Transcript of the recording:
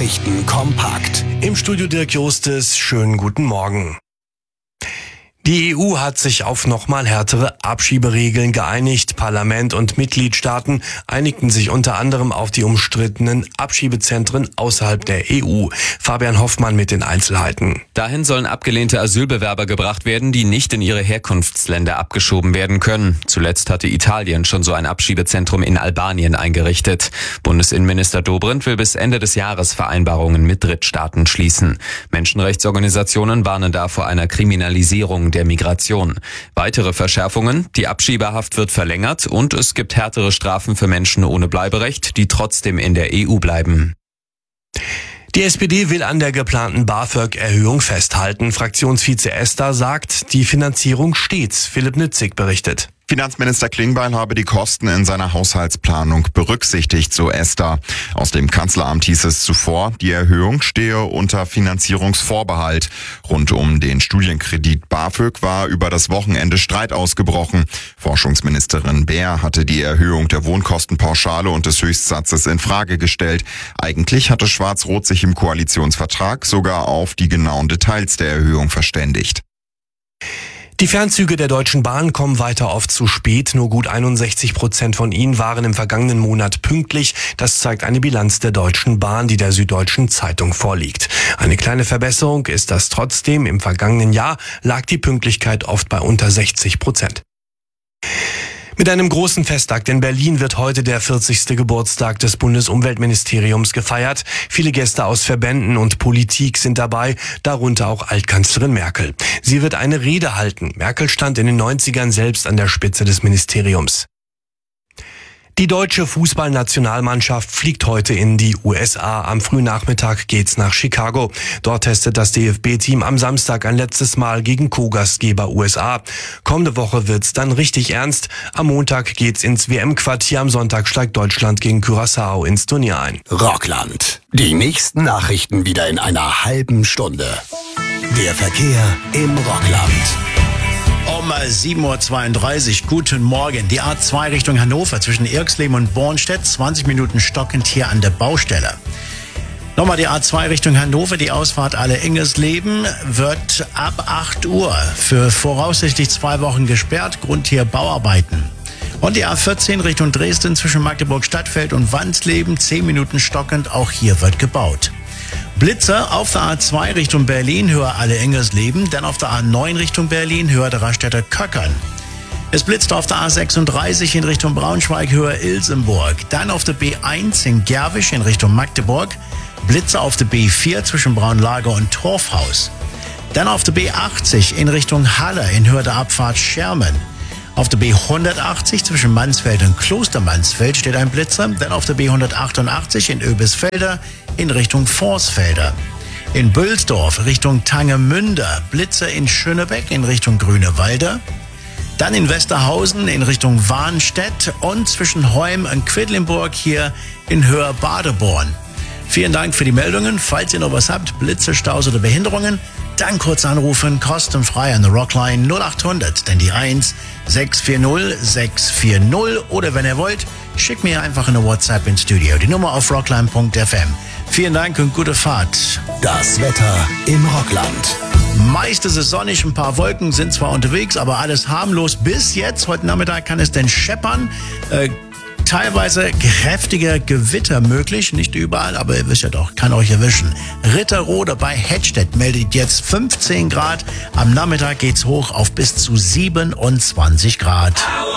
Nachrichten kompakt. Im Studio Dirk Jostes, schönen guten Morgen. Die EU hat sich auf nochmal härtere Abschieberegeln geeinigt. Parlament und Mitgliedstaaten einigten sich unter anderem auf die umstrittenen Abschiebezentren außerhalb der EU. Fabian Hoffmann mit den Einzelheiten. Dahin sollen abgelehnte Asylbewerber gebracht werden, die nicht in ihre Herkunftsländer abgeschoben werden können. Zuletzt hatte Italien schon so ein Abschiebezentrum in Albanien eingerichtet. Bundesinnenminister Dobrindt will bis Ende des Jahres Vereinbarungen mit Drittstaaten schließen. Menschenrechtsorganisationen warnen da vor einer Kriminalisierung der Migration. Weitere Verschärfungen: Die Abschiebehaft wird verlängert und es gibt härtere Strafen für Menschen ohne Bleiberecht, die trotzdem in der EU bleiben. Die SPD will an der geplanten BAföG-Erhöhung festhalten. Fraktionsvize Ester sagt, die Finanzierung steht. Philipp Nützig berichtet. Finanzminister Klingbeil habe die Kosten in seiner Haushaltsplanung berücksichtigt, so Ester. Aus dem Kanzleramt hieß es zuvor, die Erhöhung stehe unter Finanzierungsvorbehalt. Rund um den Studienkredit BAföG war über das Wochenende Streit ausgebrochen. Forschungsministerin Beer hatte die Erhöhung der Wohnkostenpauschale und des Höchstsatzes in Frage gestellt. Eigentlich hatte Schwarz-Rot sich im Koalitionsvertrag sogar auf die genauen Details der Erhöhung verständigt. Die Fernzüge der Deutschen Bahn kommen weiter oft zu spät. Nur gut 61% von ihnen waren im vergangenen Monat pünktlich. Das zeigt eine Bilanz der Deutschen Bahn, die der Süddeutschen Zeitung vorliegt. Eine kleine Verbesserung ist das trotzdem. Im vergangenen Jahr lag die Pünktlichkeit oft bei unter 60%. Mit einem großen Festtag in Berlin wird heute der 40. Geburtstag des Bundesumweltministeriums gefeiert. Viele Gäste aus Verbänden und Politik sind dabei, darunter auch Altkanzlerin Merkel. Sie wird eine Rede halten. Merkel stand in den 90ern selbst an der Spitze des Ministeriums. Die deutsche Fußballnationalmannschaft fliegt heute in die USA. Am frühen Nachmittag geht's nach Chicago. Dort testet das DFB-Team am Samstag ein letztes Mal gegen Co-Gastgeber USA. Kommende Woche wird's dann richtig ernst. Am Montag geht's ins WM-Quartier. Am Sonntag steigt Deutschland gegen Curaçao ins Turnier ein. Rockland. Die nächsten Nachrichten wieder in einer halben Stunde. Der Verkehr im Rockland. Um 7.32 Uhr, guten Morgen. Die A2 Richtung Hannover zwischen Irxleben und Bornstedt, 20 Minuten stockend hier an der Baustelle. Nochmal die A2 Richtung Hannover, die Ausfahrt Alle-Ingersleben wird ab 8 Uhr für voraussichtlich 2 Wochen gesperrt, Grund hier Bauarbeiten. Und die A14 Richtung Dresden zwischen Magdeburg-Stadtfeld und Wandsleben, 10 Minuten stockend, auch hier wird gebaut. Blitzer auf der A2 Richtung Berlin, höher Alle-Ingersleben, dann auf der A9 Richtung Berlin, höher der Raststätter Köckern. Es blitzt auf der A36 in Richtung Braunschweig, höher Ilsenburg, dann auf der B1 in Gerwisch in Richtung Magdeburg, Blitzer auf der B4 zwischen Braunlager und Torfhaus. Dann auf der B80 in Richtung Halle in höher der Abfahrt Schermen. Auf der B180 zwischen Mansfeld und Klostermansfeld steht ein Blitzer. Dann auf der B188 in Oebisfelder in Richtung Vorsfelder. In Bülsdorf Richtung Tangemünde, Blitzer in Schönebeck in Richtung Grünewalde. Dann in Westerhausen in Richtung Warnstedt und zwischen Heum und Quedlinburg hier in Höher Badeborn. Vielen Dank für die Meldungen. Falls ihr noch was habt, Blitze, Staus oder Behinderungen, dann kurz anrufen, kostenfrei an der Rockline 0800, denn die 1 640 640 oder wenn ihr wollt, schickt mir einfach eine WhatsApp ins Studio. Die Nummer auf rockline.fm. Vielen Dank und gute Fahrt. Das Wetter im Rockland. Meist ist es sonnig, ein paar Wolken sind zwar unterwegs, aber alles harmlos bis jetzt. Heute Nachmittag kann es denn scheppern. Teilweise kräftiger Gewitter möglich, nicht überall, aber ihr wisst ja doch, kann euch erwischen. Ritterode bei Hettstedt meldet jetzt 15 Grad. Am Nachmittag geht's hoch auf bis zu 27 Grad.